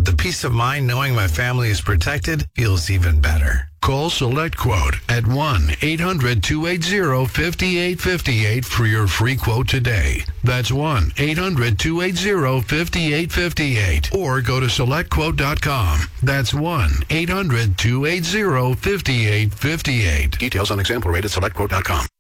but the peace of mind knowing my family is protected feels even better. Call Select Quote at 1-800-280-5858 for your free quote today. That's 1-800-280-5858. Or go to SelectQuote.com. That's 1-800-280-5858. Details on example rate at SelectQuote.com.